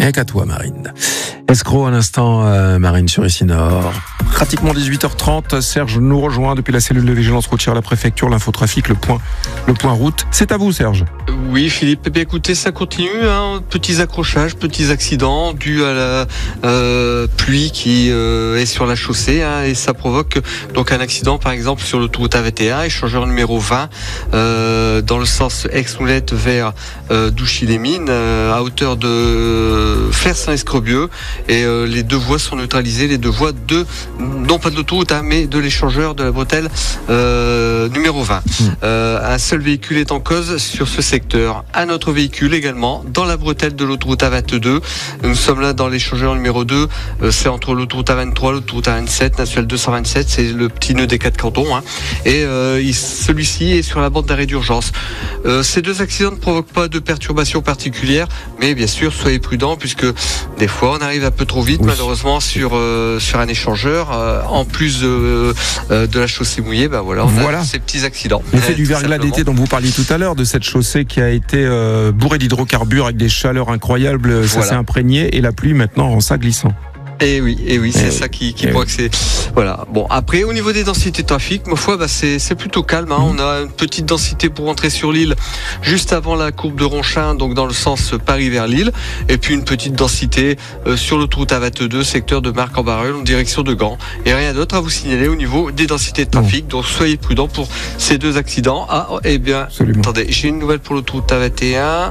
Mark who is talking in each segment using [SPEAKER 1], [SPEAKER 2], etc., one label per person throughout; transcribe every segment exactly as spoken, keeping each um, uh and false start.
[SPEAKER 1] Rien qu'à toi, Marine. Escroc à l'instant, euh, Marine sur Ici Nord. Pratiquement dix-huit heures trente, Serge nous rejoint depuis la cellule de vigilance routière, la préfecture, l'infotrafic, le point, le point route. C'est à vous, Serge.
[SPEAKER 2] Oui, Philippe. Eh bien, écoutez, ça continue. Hein. Petits accrochages, petits accidents dus à la euh, pluie qui euh, est sur la chaussée, hein, et ça provoque donc un accident, par exemple, sur l'autoroute A vingt et un, échangeur numéro vingt, euh, dans le sens Aix-Moulette vers euh, Douchy-les-Mines, euh, à hauteur de Flers-Saint-Escrebieux, et euh, les deux voies sont neutralisées, les deux voies de non pas de l'autoroute, hein, mais de l'échangeur de la bretelle euh, numéro vingt. Mmh. Euh, un seul véhicule est en cause sur ce secteur. Un autre véhicule également dans la bretelle de l'autoroute A vingt-deux. Nous sommes là dans l'échangeur numéro deux. Euh, c'est entre l'autoroute A vingt-trois, l'autoroute A vingt-sept, nationale deux cent vingt-sept. C'est le petit nœud des quatre cantons. Hein. Et euh, il, celui-ci est sur la bande d'arrêt d'urgence. Euh, ces deux accidents ne provoquent pas de perturbations particulières, mais bien sûr, soyez prudents puisque des fois, on arrive un peu trop vite, oui. malheureusement, sur euh, sur un échangeur. Euh, en plus euh, euh, de la chaussée mouillée, ben voilà, on voilà. a ces petits accidents.
[SPEAKER 1] L'effet du verglas d'été dont vous parliez tout à l'heure, de cette chaussée qui a été euh, bourrée d'hydrocarbures avec des chaleurs incroyables, ça voilà. s'est imprégné, et la pluie maintenant rend ça glissant.
[SPEAKER 2] Et oui, et oui, c'est et ça qui, qui provoque ces... Voilà. Bon, après, au niveau des densités de trafic, ma foi, bah, c'est, c'est plutôt calme, hein. Mmh. On a une petite densité pour entrer sur l'île, juste avant la courbe de Ronchin, donc dans le sens Paris vers Lille. Et puis une petite densité euh, sur l'autoroute A vingt-deux, secteur de Marc-en-Barœul, en direction de Gand. Et rien d'autre à vous signaler au niveau des densités de trafic. Mmh. Donc soyez prudents pour ces deux accidents. Ah, eh bien, Absolument. attendez, j'ai une nouvelle pour l'autoroute A vingt et un.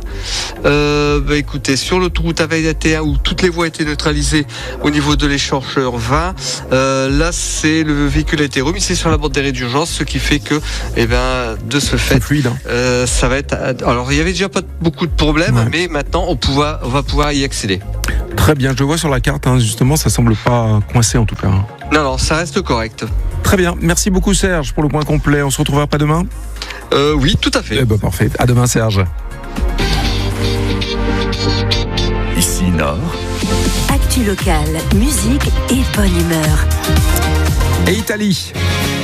[SPEAKER 2] Euh, bah, écoutez, sur l'autoroute A vingt et un, où toutes les voies étaient neutralisées au niveau niveau de l'échangeur vingt, euh, là c'est le véhicule a été remis sur la bande d'arrêt d'urgence, ce qui fait que, eh ben, de ce fait,
[SPEAKER 1] fluide, hein.
[SPEAKER 2] euh, ça va être. Alors il y avait déjà pas beaucoup de problèmes, ouais. mais maintenant on, pouva, on va pouvoir y accéder.
[SPEAKER 1] Très bien, je vois sur la carte, hein, justement, ça semble pas coincé en tout cas. Hein.
[SPEAKER 2] Non, non, ça reste correct.
[SPEAKER 1] Très bien, merci beaucoup Serge pour le point complet. On se retrouvera pas demain ?
[SPEAKER 2] euh, Oui, tout à fait.
[SPEAKER 1] Eh ben, parfait. À demain Serge.
[SPEAKER 3] Ici Nord.
[SPEAKER 4] Actu locale, musique et bonne humeur.
[SPEAKER 1] Et Italie.